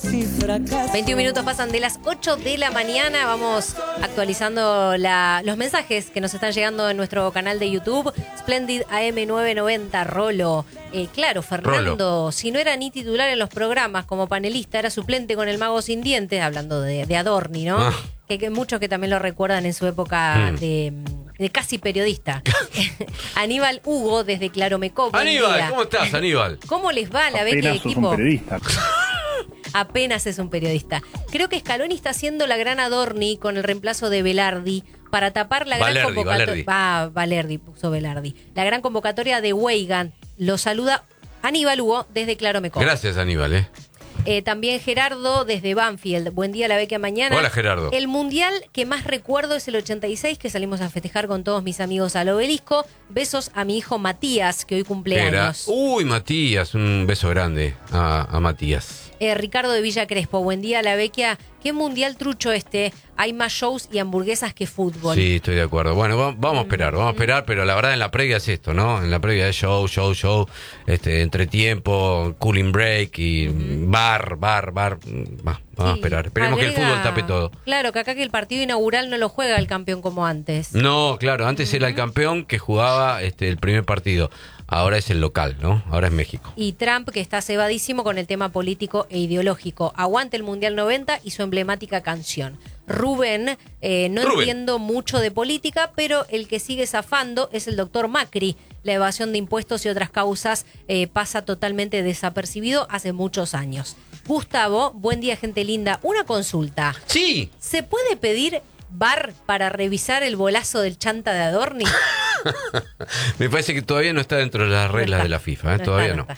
21 minutos pasan de las 8 de la mañana. Vamos actualizando los mensajes que nos están llegando en nuestro canal de YouTube. Splendid AM990, Rolo. Claro, Fernando, Rolo. Si no era ni titular en los programas como panelista, era suplente con el Mago Sin Dientes, hablando de Adorni, ¿no? Ah. Que muchos que también lo recuerdan en su época de casi periodista. Aníbal Hugo, desde Claromecó. Buen Aníbal, día. ¿cómo estás, Aníbal? ¿Cómo les va la beca de Apenas sos equipo? un periodista. Apenas es un periodista. Creo que Scaloni está haciendo la gran Adorni con el reemplazo de Velardi para tapar la gran convocatoria. Valerdi puso Velardi. La gran convocatoria de Weigand. Lo saluda Aníbal Hugo desde Claromecó. Gracias, Aníbal, También Gerardo desde Banfield. Buen día, la beca mañana. Hola, Gerardo. El mundial que más recuerdo es el 86, que salimos a festejar con todos mis amigos al Obelisco. Besos a mi hijo Matías, que hoy cumple años. Uy, Matías, un beso grande a Matías. Ricardo de Villa Crespo, buen día, la Vecchia. ¿Qué mundial trucho este? Hay más shows y hamburguesas que fútbol. Sí, estoy de acuerdo. Bueno, vamos a esperar, pero la verdad en la previa es esto, ¿no? En la previa es show, entretiempo, cooling break y bar. Vamos a esperar. Esperemos que el fútbol tape todo. Claro, que acá que el partido inaugural no lo juega el campeón como antes. No, claro, antes era el campeón que jugaba el primer partido. Ahora es el local, ¿no? Ahora es México. Y Trump, que está cebadísimo con el tema político e ideológico. Aguante el Mundial 90 y su emblemática canción. Rubén, entiendo mucho de política, pero el que sigue zafando es el doctor Macri. La evasión de impuestos y otras causas pasa totalmente desapercibido hace muchos años. Gustavo, buen día, gente linda. Una consulta. ¡Sí! ¿Se puede pedir bar para revisar el bolazo del chanta de Adorni? Me parece que todavía no está dentro de las reglas de la FIFA, todavía no.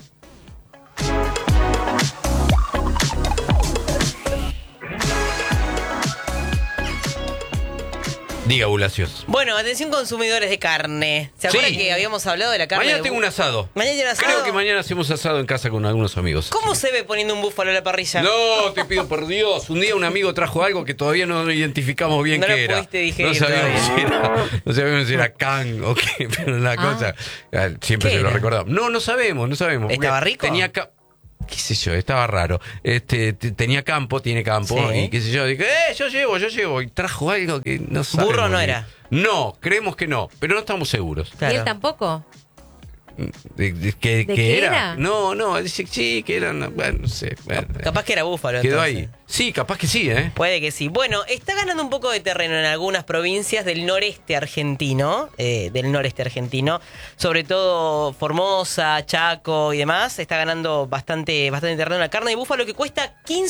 Diga, Bulacios. Bueno, atención consumidores de carne. ¿Se acuerdan que habíamos hablado de la carne? Mañana tengo un asado. Mañana tiene un asado. Creo que mañana hacemos asado en casa con algunos amigos. ¿Cómo se ve poniendo un búfalo a la parrilla? No, te pido por Dios. Un día un amigo trajo algo que todavía no identificamos bien qué era. Pudiste digerir No sabíamos si era can o qué, pero la cosa siempre se lo recordamos. No sabemos. ¿Estaba rico? Tenía qué sé yo, estaba raro. Tiene campo, Sí. y qué sé yo. Dije, yo llevo. Y trajo algo que no sabemos. ¿Burro no bien. era? No, creemos que no, pero no estamos seguros. Claro. ¿Y él tampoco? ¿De qué era? No, dice sí, que era, bueno, no sé. Bueno, Capaz que era búfalo. quedó entonces. ahí. Sí, capaz que sí, Puede que sí. Bueno, está ganando un poco de terreno en algunas provincias del noreste argentino, sobre todo Formosa, Chaco y demás. Está ganando bastante terreno la carne de búfalo, que cuesta